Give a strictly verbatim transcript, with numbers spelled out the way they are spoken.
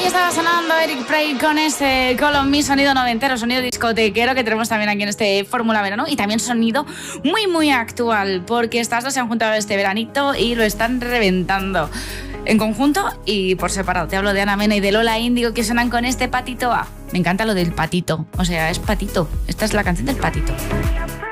estaba sonando Eric Prey con este Colon Me, sonido noventero, sonido discotequero que tenemos también aquí en este Fórmula Verano, y también sonido muy muy actual, porque estas dos se han juntado este veranito y lo están reventando en conjunto y por separado. Te hablo de Ana Mena y de Lola Índigo, que suenan con este Patito A. Me encanta lo del patito, o sea, es patito. Esta es la canción del patito.